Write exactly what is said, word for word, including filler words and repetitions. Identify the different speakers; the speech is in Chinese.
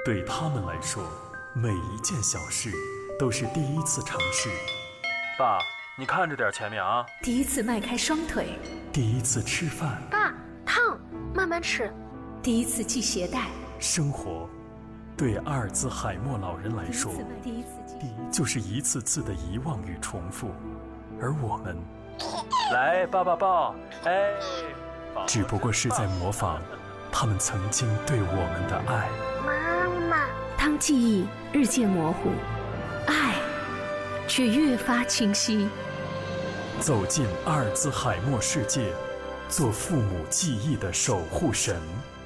Speaker 1: 对他们来说，每一件小事都是第一次尝试。
Speaker 2: 爸，你看着点前面啊！
Speaker 3: 第一次迈开双腿，
Speaker 1: 第一次吃饭。
Speaker 4: 爸，烫，慢慢吃。
Speaker 3: 第一次系鞋带。
Speaker 1: 生活，对阿尔兹海默老人来说，
Speaker 3: 第一次
Speaker 1: 就是一次次的遗忘与重复，而我们，
Speaker 2: 来抱抱抱，哎，
Speaker 1: 只不过是在模仿他们曾经对我们的爱。
Speaker 4: 妈妈，
Speaker 3: 当记忆日渐模糊，爱却越发清晰。
Speaker 1: 走进阿尔兹海默世界，做父母记忆的守护神。